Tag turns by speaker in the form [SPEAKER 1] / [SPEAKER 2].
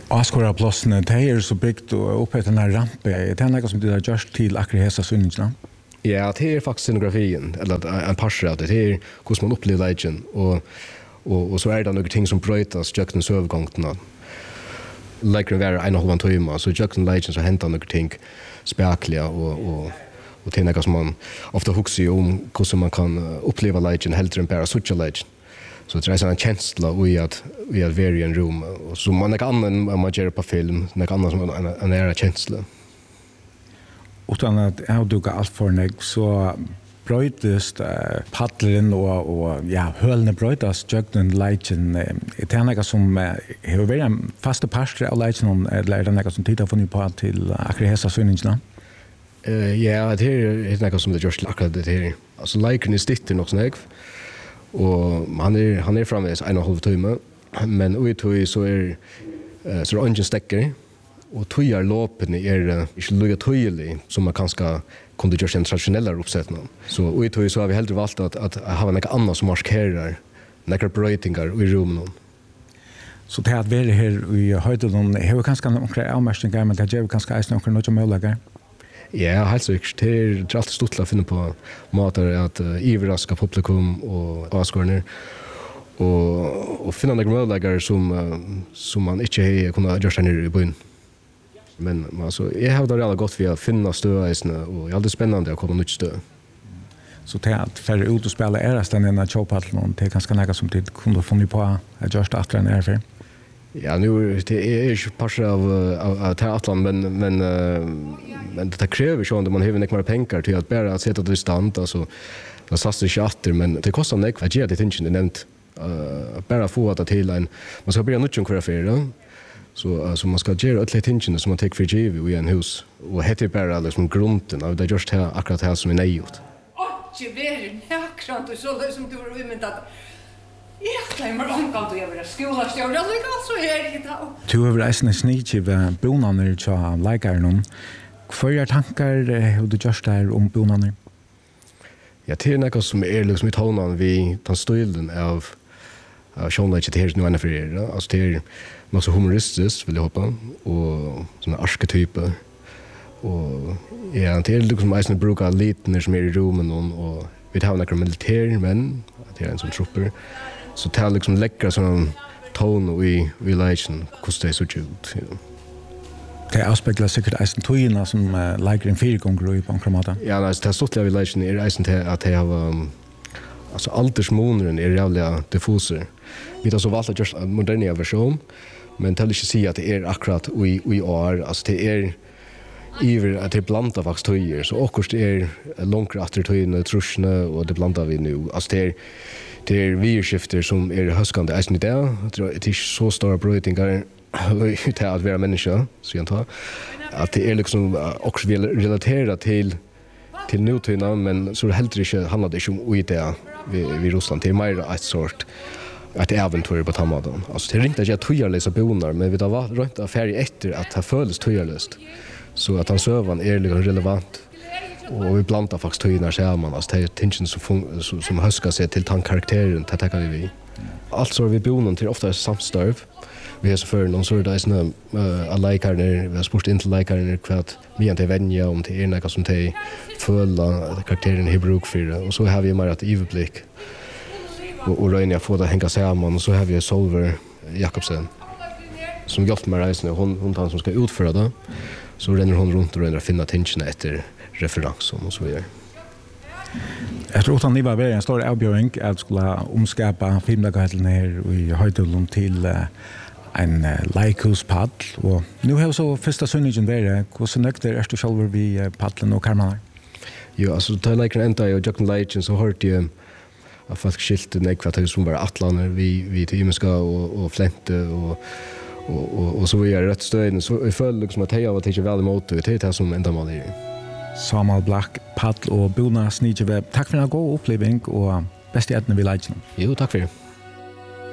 [SPEAKER 1] Askora plossene, det så byggt och uppe den här rampen. Det är något som det har gjort till akkurat hesa synningarna.
[SPEAKER 2] Ja, det är faktiskt scenografin, eller en parsel av det. Det är hur man upplever legend och så är det några ting som brötas jöknens övergångarna. Läkaren var 1,5 timmar, så jöknens legend så händer några ting spärkliga och det är något som man ofta huxar om hur man kan uppleva legend hellre än bara sucha legend. Så det är en känsla i att vara i en rum. Så man är annan än man gör på film, något annat som en nära känsla.
[SPEAKER 1] Utan att jag dukar allt för mig så bröjdes paddlen och hölne bröjdas jögnen leitjen. Det är något som har varit en fasta parster av leitjen eller är det något som tittar funnit på till akkurat hesa synningarna?
[SPEAKER 2] Ja, det är något som det görs akkurat det här. Alltså leikern är stitter något snägg. Och han är framvis 1,5 timme, men ut så är ingen stäcker och tojar lopen är inte lika tydlig som man kanske kunde göra en traditionella uppsättning. Så ut så har vi hellre valt att ha något annat som markerar några bröjtingar i rummen.
[SPEAKER 1] Så det att vara här i höjden har kanske några avmärkningar, men det gör kanske också några möjligheter.
[SPEAKER 2] Ja, helt sikkert. Det är alltid stort att finna på matar att överraska publikum och avskårningar och finna några möjligheter som man inte har kunnat göra nere i byn. Men alltså, jag har det redan gott vid att finna stöðisna och det är alltid spännande att komma nytt stöd.
[SPEAKER 1] Så det att färre ut och spela är resten än att köpa allt det är ganska något som det kunde funnit på att göra det en är för.
[SPEAKER 2] Ja, nu det är inte passar av teatern men det kräver ju att man har mycket mer pengar till att bara sätta det i stand alltså det satsar inte åter men det kostar mycket att ge det inte det nämnt bara få det till en man ska börja nutcha kvar för så man ska ge alla tingen som man tar för givet i en hus och heter bara liksom grunden av det just här akkurat här som är nejot.
[SPEAKER 3] Åh, det är näkrant och så som du har vimmat jag klämmer omgått och jag vill skolastjord. Jag tycker alltså är det inte.
[SPEAKER 1] Du har reisende snitje ved bonaner til leikaren. Hva tankar har du gjort der om bonaner?
[SPEAKER 2] Ja, det är något som är liksom i tonen vid den stilen av sjånleiket det här nu ännu för er. Alltså det är något så humoristiskt vill jag hoppa och såna arketyper. Och ja, det är liksom eisen brukar liten som är i rummen och vi har några militär men det är en som trupper. Så det är liksom läckra sån ton i relation hur det ser ut.
[SPEAKER 1] Det avspeglar säkert eisen tøyina som lägger en 4 gånger i bankramata.
[SPEAKER 2] Ja, det är stort relation är eisen till att det har alltså aldersmånen är jävla diffuser. Vi har så valt att göra en modern version men det vill inte säga att det är akkurat i år alltså det är iver att det blandar faktiskt tøyer så också det är långt efter tøyene trusjene och det blandar vi nu alltså det är virskifter som är höskande eisen i det är inte så stora bröjtingar till att vara människa så jag antar att det är liksom också relaterat till nutiden men så det helt inte handlar det om i det vid Ryssland det är mer ett sort ett äventyr på tamaden alltså det är inte att jag tojarlösa bonar men vi har runt affär efter att det följs tojarlöst så att han sövan är relevant och vi blandar faktiskt tøyene sammen alltså det är tingen som höskar sig till tankkarakteren det tackar vi alltså vi bonar till ofta samstarv vi har så för någon så där är allekarna vi har spurt in till allekarna kvart vi inte vänja om till ena som till fulla karakteren i bruk för och så har vi mer att överblick och Röjna får det hänga samman och så har vi Solver Jakobsen som hjälpt med reisen hon tar som ska utföra det så renner hon runt och renner finna tingen efter referens och så vidare.
[SPEAKER 1] Jag tror att ni var en stor avbjörning att skulle omskapa filmdagheten här i Høydølum till en leikhuspall och nu har så första synningen där hur så nökt är du själv vid paddeln och karmarna?
[SPEAKER 2] Jo, alltså ta leikern ända och Jackson Legends så hört ju att folk skilt nekva som var atlaner vi till Imeska och Flente och så vidare rätt stöden så jag följer liksom att jag var inte väl emot det är som ända man är.
[SPEAKER 1] Samuel Black, paddel och bona snitjeweb. Tack för en god upplevelse och bästa ätna vid leitjen.
[SPEAKER 2] Jo, tack för det.